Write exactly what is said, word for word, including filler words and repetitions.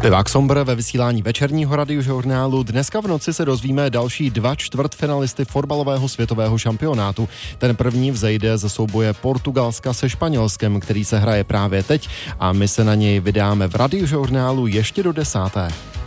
Zpěvák Sombr ve vysílání večerního radiožurnálu. Dneska v noci se dozvíme další dva čtvrtfinalisty fotbalového světového šampionátu. Ten první vzejde ze souboje Portugalska se Španělskem, který se hraje právě teď, a my se na něj vydáme v radiožurnálu ještě do desáté.